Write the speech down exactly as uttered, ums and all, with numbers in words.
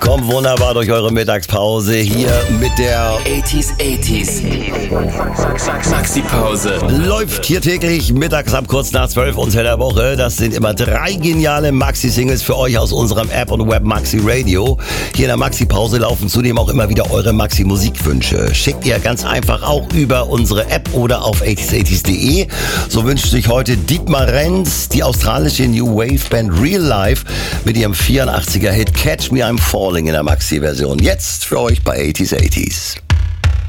kommt wunderbar durch eure Mittagspause hier mit der achtziger, achtziger Maxi-Pause. Läuft hier täglich mittags ab kurz nach zwölf unter der Woche. Das sind immer drei geniale Maxi-Singles für euch aus unserem App und Web Maxi Radio. Hier in der Maxi-Pause laufen zudem auch immer wieder eure Maxi-Musikwünsche. Schickt ihr ganz einfach auch über unsere App oder auf achtziger achtzig punkt de. So wünscht sich heute Dietmar Renz die australische New Wave Band Real Life mit ihrem vierundachtziger Hit Catch Me I'm Falling in der Maxi-Version. Jetzt für euch bei achtziger achtzig.